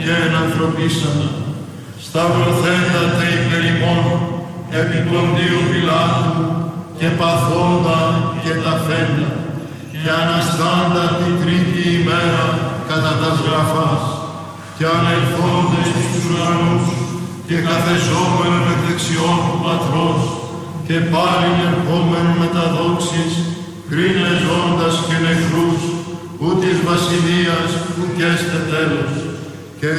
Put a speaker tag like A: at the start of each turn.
A: και ενανθρωπίσανα, σταυρωθέντατε υπέρ ημών επί Ποντίου Πιλάτου και παθόντα και ταφέντα, και αναστάντα την τρίτη ημέρα κατά τας γραφάς, και ανελθόντες στους ουρανούς και καθεζόμενον εκ δεξιών του Πατρός, και πάλι ερχόμενον με τα δόξης, κρίνε ζώντας και νεκρούς, ου της βασιλείας ουκ έστε τέλος.